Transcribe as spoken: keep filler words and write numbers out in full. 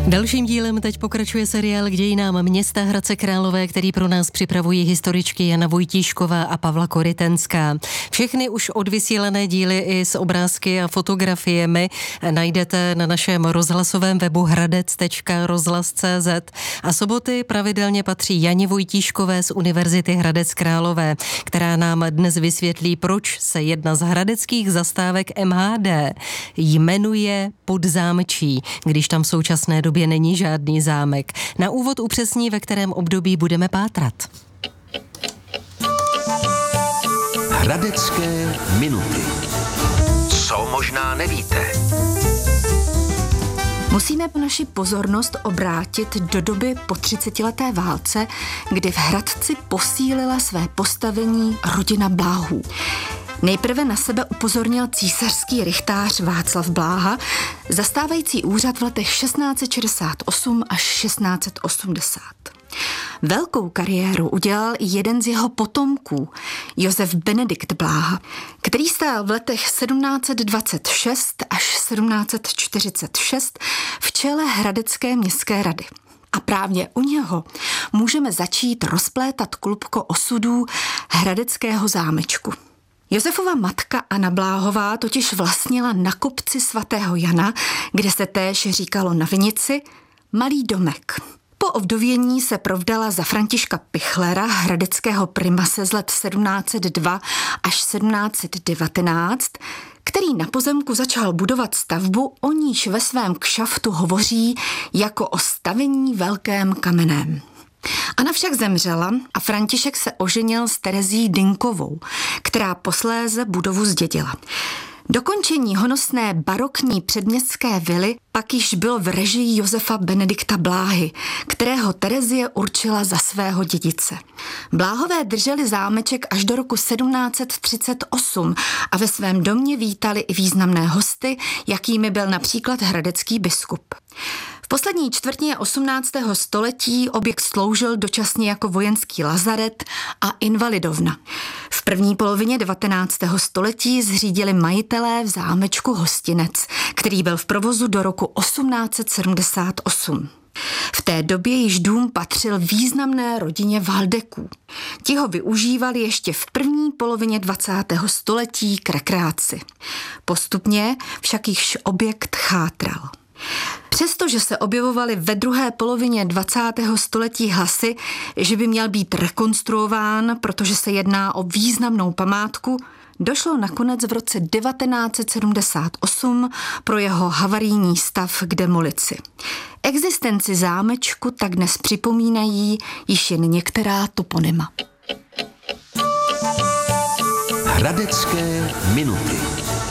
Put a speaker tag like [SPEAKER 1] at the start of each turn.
[SPEAKER 1] Dalším dílem teď pokračuje seriál k dějinám města Hradce Králové, který pro nás připravují historičky Jana Vojtíšková a Pavla Korytenská. Všechny už odvysílané díly i s obrázky a fotografiemi najdete na našem rozhlasovém webu hradec tečka rozhlas tečka cé zet a soboty pravidelně patří Janě Vojtíškové z Univerzity Hradec Králové, která nám dnes vysvětlí, proč se jedna z hradeckých zastávek em há dé jmenuje Podzámčí, když tam v současné době není žádný zámek. Na úvod upřesní, ve kterém období budeme pátrat.
[SPEAKER 2] Hradecké minuty. Co možná nevíte?
[SPEAKER 3] Musíme naši pozornost obrátit do doby po třicetileté válce, kdy v Hradci posílila své postavení rodina Bláhů. Nejprve na sebe upozornil císařský rychtář Václav Bláha, zastávající úřad v letech šestnáct set šedesát osm až šestnáct set osmdesát. Velkou kariéru udělal i jeden z jeho potomků, Josef Benedikt Bláha, který stál v letech sedmnáct set dvacet šest až sedmnáct set čtyřicet šest v čele Hradecké městské rady. A právě u něho můžeme začít rozplétat klubko osudů hradeckého zámečku. Josefova matka Anna Bláhová totiž vlastnila na kopci svatého Jana, kde se též říkalo na vinici, malý domek. Po ovdovění se provdala za Františka Pichlera, hradeckého primase z let sedmnáct set dva až sedmnáct set devatenáct, který na pozemku začal budovat stavbu, o níž ve svém kšaftu hovoří jako o stavení velkém kamenem. Anna však zemřela a František se oženil s Terezí Dynkovou, která posléze budovu zdědila. Dokončení honosné barokní předměstské vily pak již bylo v režii Josefa Benedikta Bláhy, kterého Terezie určila za svého dědice. Bláhové drželi zámeček až do roku sedmnáct set třicet osm a ve svém domě vítali i významné hosty, jakými byl například hradecký biskup. V poslední čtvrtině osmnáctého století objekt sloužil dočasně jako vojenský lazaret a invalidovna. V první polovině devatenáctého století zřídili majitelé v zámečku hostinec, který byl v provozu do roku osmnáct set sedmdesát osm. V té době již dům patřil významné rodině Valdeků. Ti ho využívali ještě v první polovině dvacátého století k rekreaci. Postupně však již objekt chátral. Přestože se objevovaly ve druhé polovině dvacátého století hlasy, že by měl být rekonstruován, protože se jedná o významnou památku, došlo nakonec v roce devatenáct set sedmdesát osm pro jeho havarijní stav k demolici. Existenci zámečku tak dnes připomínají již jen některá toponyma.
[SPEAKER 2] Hradecké minuty.